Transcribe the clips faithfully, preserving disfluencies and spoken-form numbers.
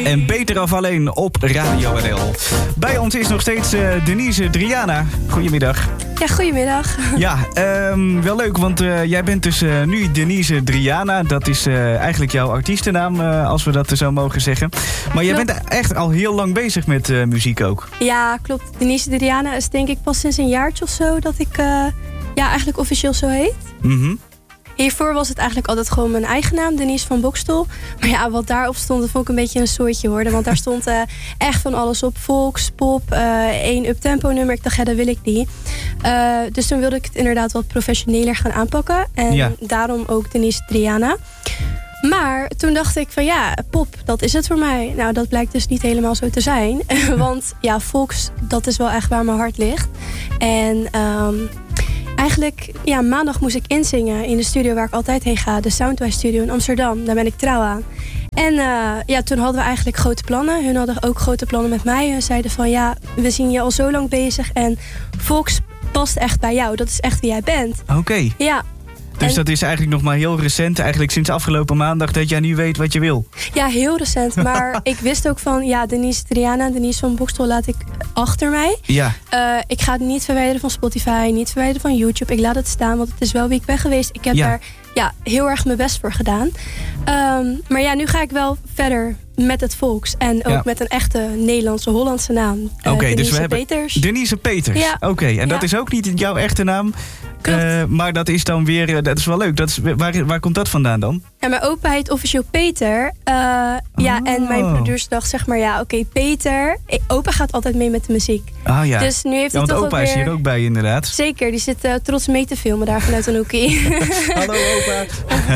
En Beter af alleen op Radio R L. Bij ons is nog steeds uh, Denise Driana. Goedemiddag. Ja, goedemiddag. Ja, um, wel leuk, want uh, jij bent dus uh, nu Denise Driana. Dat is uh, eigenlijk jouw artiestennaam, uh, als we dat zo mogen zeggen. Maar jij klopt. bent echt al heel lang bezig met uh, muziek ook. Ja, klopt. Denise Driana is denk ik pas sinds een jaartje of zo dat ik uh, ja, eigenlijk officieel zo heet. Mhm. Hiervoor was het eigenlijk altijd gewoon mijn eigen naam, Denise van Boxtel. Maar ja, wat daarop stond, dat vond ik een beetje een soortje worden. Want daar stond uh, echt van alles op. Volks, pop, uh, één uptempo nummer. Ik dacht, ja, dat wil ik niet. Uh, dus toen wilde ik het inderdaad wat professioneler gaan aanpakken. En ja. daarom ook Denise Driana. Maar toen dacht ik van ja, pop, dat is het voor mij. Nou, dat blijkt dus niet helemaal zo te zijn. Want ja, volks, dat is wel echt waar mijn hart ligt. En Um, Eigenlijk, ja, maandag moest ik inzingen in de studio waar ik altijd heen ga. De Soundwise Studio in Amsterdam. Daar ben ik trouw aan. En uh, ja, toen hadden we eigenlijk grote plannen. Hun hadden ook grote plannen met mij. Hun zeiden van ja, we zien je al zo lang bezig. En volks past echt bij jou. Dat is echt wie jij bent. Oké. Okay. Ja. Dus en, dat is eigenlijk nog maar heel recent, eigenlijk sinds afgelopen maandag, dat jij nu weet wat je wil. Ja, heel recent. Maar ik wist ook van, ja, Denise Driana, Denise van Boxtel laat ik achter mij. Ja. Uh, ik ga het niet verwijderen van Spotify, niet verwijderen van YouTube. Ik laat het staan, want het is wel wie ik ben geweest. Ik heb ja. daar ja, heel erg mijn best voor gedaan. Um, maar ja, nu ga ik wel verder met het volks. En ook ja. met een echte Nederlandse, Hollandse naam. Uh, Oké, okay, dus we hebben Peters. Denise Peters. Ja. Oké, okay, en ja. dat is ook niet jouw echte naam. Uh, maar dat is dan weer, uh, dat is wel leuk. Dat is, waar, waar komt dat vandaan dan? Ja, mijn opa heet officieel Peter. Uh, oh. Ja, en mijn producer dacht zeg maar, ja, oké, okay, Peter. Opa gaat altijd mee met de muziek. Ah ja. Dus nu heeft ja, hij want toch opa weer... is hier ook bij inderdaad. Zeker, die zit uh, trots mee te filmen daar vanuit een hoekie. Hallo opa.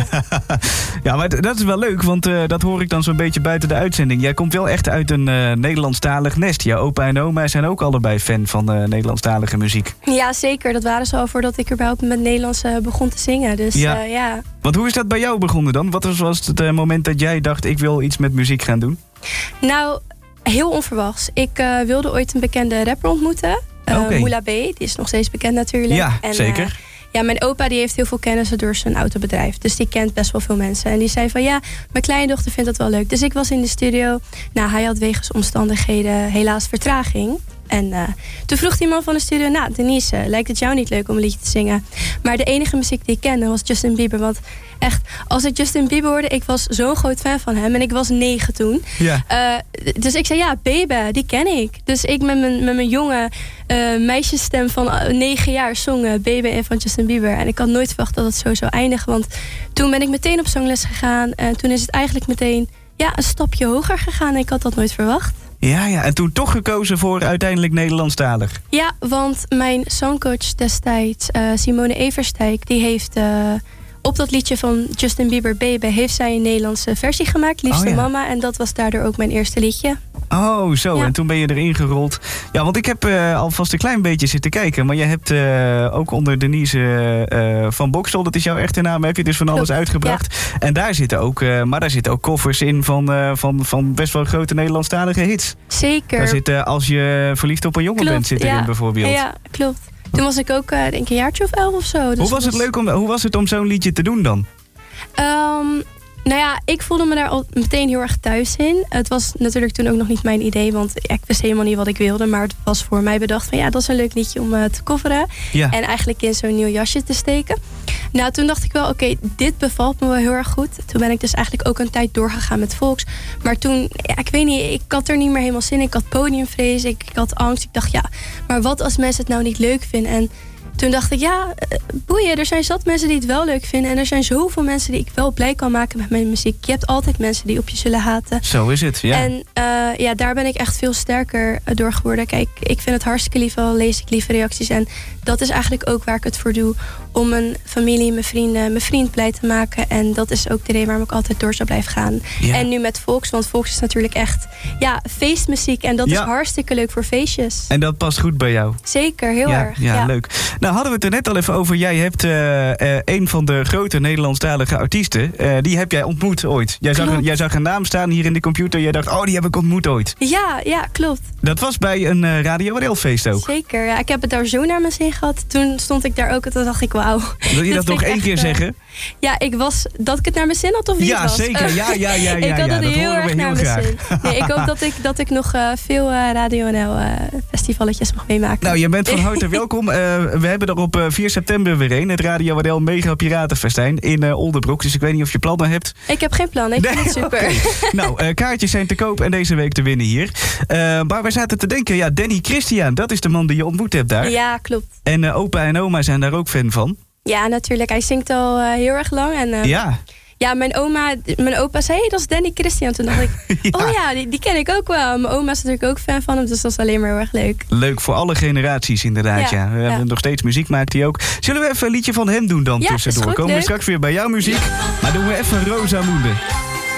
Ja, maar dat is wel leuk, want uh, dat hoor ik dan zo'n beetje buiten de uitzending. Jij komt wel echt uit een uh, Nederlandstalig nest. Ja, opa en oma zijn ook allebei fan van uh, Nederlandstalige muziek. Ja, zeker. Dat waren ze al voordat ik überhaupt met Nederlands uh, begon te zingen. Dus ja. Uh, ja. Want hoe is dat bij jou begonnen dan? Wat was het uh, moment dat jij dacht, ik wil iets met muziek gaan doen? Nou, heel onverwachts. Ik uh, wilde ooit een bekende rapper ontmoeten. Uh, okay. Moula B, die is nog steeds bekend natuurlijk. Ja, en, zeker. Uh, Ja, mijn opa die heeft heel veel kennis door zijn autobedrijf. Dus die kent best wel veel mensen. En die zei van ja, mijn kleindochter vindt dat wel leuk. Dus ik was in de studio. Nou, hij had wegens omstandigheden helaas vertraging. En uh, toen vroeg die man van de studio, nou Denise, lijkt het jou niet leuk om een liedje te zingen? Maar de enige muziek die ik kende was Justin Bieber. Want echt, als ik Justin Bieber hoorde, ik was zo'n groot fan van hem. En ik was negen toen. Ja. Uh, dus ik zei, ja, Baby, die ken ik. Dus ik met mijn, met mijn jonge uh, meisjesstem van uh, negen jaar zong uh, Baby en van Justin Bieber. En ik had nooit verwacht dat het zo zou eindigen. Want toen ben ik meteen op zangles gegaan. En toen is het eigenlijk meteen ja, een stapje hoger gegaan. En ik had dat nooit verwacht. Ja, ja, en toen toch gekozen voor uiteindelijk Nederlandstalig. Ja, want mijn zangcoach destijds, uh, Simone Everstijk, die heeft uh, op dat liedje van Justin Bieber, Baby, heeft zij een Nederlandse versie gemaakt, Liefste oh, ja. Mama. En dat was daardoor ook mijn eerste liedje. Oh, zo. Ja. En toen ben je erin gerold. Ja, want ik heb uh, alvast een klein beetje zitten kijken. Maar je hebt uh, ook onder Denise uh, van Boxtel, dat is jouw echte naam, heb je dus van alles Klopt. uitgebracht. Ja. En daar zitten ook, uh, maar daar zitten ook covers in van, uh, van, van best wel grote Nederlandstalige hits. Zeker. Daar zit uh, Als je verliefd op een jongen klopt, bent, zit erin ja. bijvoorbeeld. Ja, klopt. Toen was ik ook, uh, denk ik, een jaartje of elf of zo. Dus hoe was het leuk om, hoe was het om zo'n liedje te doen dan? Um, Nou ja, ik voelde me daar al meteen heel erg thuis in. Het was natuurlijk toen ook nog niet mijn idee, want ik wist helemaal niet wat ik wilde. Maar het was voor mij bedacht van ja, dat is een leuk liedje om uh, te coveren. Ja. En eigenlijk in zo'n nieuw jasje te steken. Nou, toen dacht ik wel, oké, okay, dit bevalt me wel heel erg goed. Toen ben ik dus eigenlijk ook een tijd doorgegaan met volks. Maar toen, ja, ik weet niet, ik had er niet meer helemaal zin in. Ik had podiumvrees, ik, ik had angst. Ik dacht, ja, maar wat als mensen het nou niet leuk vinden? En toen dacht ik, ja, boeien, er zijn zat mensen die het wel leuk vinden. En er zijn zoveel mensen die ik wel blij kan maken met mijn muziek. Je hebt altijd mensen die op je zullen haten. Zo is het, ja. En uh, ja, daar ben ik echt veel sterker door geworden. Kijk, ik vind het hartstikke lief, al lees ik lieve reacties. En dat is eigenlijk ook waar ik het voor doe. Om mijn familie, mijn vrienden, mijn vriend blij te maken. En dat is ook de reden waarom ik altijd door zou blijven gaan. Ja. En nu met volks, want volks is natuurlijk echt ja, feestmuziek. En dat ja. is hartstikke leuk voor feestjes. En dat past goed bij jou? Zeker, heel ja, erg. Ja, ja, leuk. Nou, hadden we het er net al even over. Jij hebt uh, uh, een van de grote Nederlandstalige artiesten. Uh, die heb jij ontmoet ooit. Jij zag, een, jij zag een naam staan hier in de computer. Jij dacht, oh, die heb ik ontmoet ooit. Ja, ja, klopt. Dat was bij een uh, Radio R L feest ook. Zeker, ja. Ik heb het daar zo naar mijn zin gehad. Toen stond ik daar ook en toen dacht ik, wauw. Wauw. Wil je dat, dat nog één keer echt, zeggen? Ja, ik was... Dat ik het naar mijn zin had of niet ja, was? Zeker. Ja, ja, ja, ja. ik had ja, het dat heel erg we naar heel mijn graag. zin. Nee, ik hoop dat ik, dat ik nog uh, veel uh, Radio N L uh, festivaletjes mag meemaken. Nou, je bent van harte welkom. Uh, we hebben er op uh, vier september weer een. Het Radio N L Mega Piratenfestijn in uh, Oldenbroek. Dus ik weet niet of je plannen hebt. Ik heb geen plannen. Ik vind het super. Okay. Nou, uh, kaartjes zijn te koop en deze week te winnen hier. Uh, maar wij zaten te denken, ja, Danny Christian, dat is de man die je ontmoet hebt daar. Ja, klopt. En uh, opa en oma zijn daar ook fan van. Ja, natuurlijk. Hij zingt al uh, heel erg lang. En, uh, ja. Ja, mijn oma, mijn opa zei, hey, dat is Danny Christian. Toen dacht ik, ja. oh ja, die, die ken ik ook wel. Mijn oma is natuurlijk ook fan van hem, dus dat is alleen maar heel erg leuk. Leuk voor alle generaties inderdaad, ja. ja. We ja. hebben nog steeds muziek, maakt hij ook. Zullen we even een liedje van hem doen dan ja, tussendoor? Goed, Komen leuk. we straks weer bij jouw muziek. Maar doen we even Rosamunde.